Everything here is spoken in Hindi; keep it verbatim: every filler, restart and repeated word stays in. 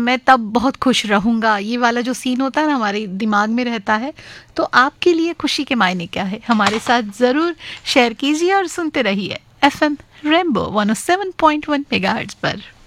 मैं तब बहुत खुश रहूँगा, ये वाला जो सीन होता है ना हमारे दिमाग में रहता है। तो आपके लिए खुशी के मायने क्या है, हमारे साथ ज़रूर शेयर कीजिए और सुनते रहिए F M rainbow one O seven point one megahertz पर।